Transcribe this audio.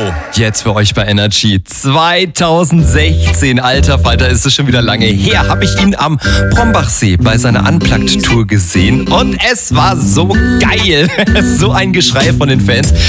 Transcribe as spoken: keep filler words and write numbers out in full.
Trio. Jetzt für euch bei Energy. zweitausendsechzehn, alter Falter, ist es schon wieder lange her, habe ich ihn am Brombachsee bei seiner Unplugged-Tour gesehen. Und es war so geil. So ein Geschrei von den Fans.